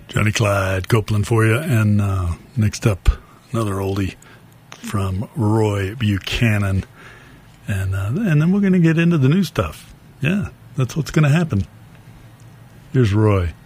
Johnny Clyde Copeland for you. And next up, another oldie from Roy Buchanan. And then we're going to get into the new stuff. Yeah, that's what's going to happen. Here's Roy.